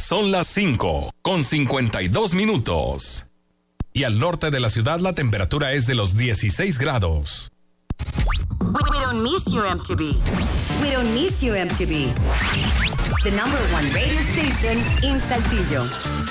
Son las 5:52. Y al norte de la ciudad la temperatura es de los 16 grados. We don't miss you, MTV. We don't miss you, MTV. The #1 radio station in Saltillo.